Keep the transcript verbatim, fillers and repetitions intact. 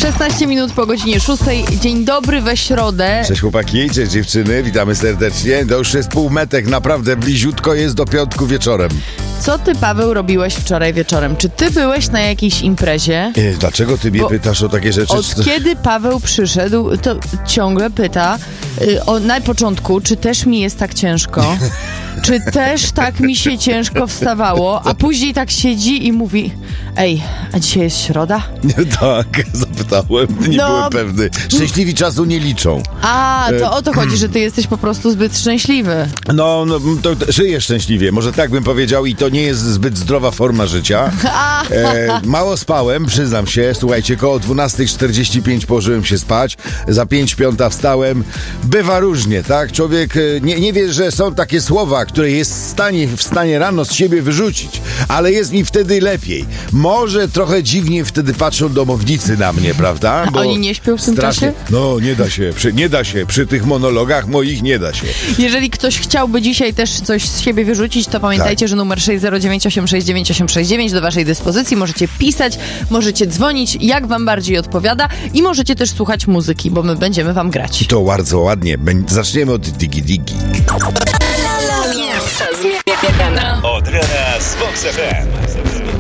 szesnaście minut po godzinie szóstej. Dzień dobry we środę. Cześć chłopaki, cześć dziewczyny, witamy serdecznie. To już jest półmetek, naprawdę bliziutko jest do piątku wieczorem. Co ty, Paweł, robiłeś wczoraj wieczorem? Czy ty byłeś na jakiejś imprezie? E, dlaczego ty mnie Bo pytasz o takie rzeczy? Od kiedy Paweł przyszedł, to ciągle pyta y, o, na początku, czy też mi jest tak ciężko? Czy też tak mi się ciężko wstawało? A później tak siedzi i mówi: ej, a dzisiaj jest środa? Tak, zapytałem, nie No. byłem pewny. Szczęśliwi czasu nie liczą. A, to o to chodzi, że ty jesteś po prostu zbyt szczęśliwy. No, no to, to żyję szczęśliwie, może tak bym powiedział, i to nie jest zbyt zdrowa forma życia. E, mało spałem, przyznam się, słuchajcie, koło dwunasta czterdzieści pięć położyłem się spać, za pięć piąta wstałem. Bywa różnie, tak? Człowiek e, nie, nie wie, że są takie słowa, które jest w stanie, w stanie rano z siebie wyrzucić, ale jest mi wtedy lepiej. Może trochę dziwnie wtedy patrzą domownicy na mnie, prawda? Bo oni nie śpią w tym strasznie, czasie? No, nie da się, przy, nie da się, przy tych monologach moich nie da się. Jeżeli ktoś chciałby dzisiaj też coś z siebie wyrzucić, to pamiętajcie, Tak. że numer sześć zero dziewięć osiem sześć dziewięć osiem sześć dziewięć do waszej dyspozycji. Możecie pisać, możecie dzwonić, jak wam bardziej odpowiada, i możecie też słuchać muzyki, bo my będziemy wam grać. To bardzo ładnie. Bę- Zaczniemy od Digi Digi. Pierwsza zmiana. Od rana z Vox F M.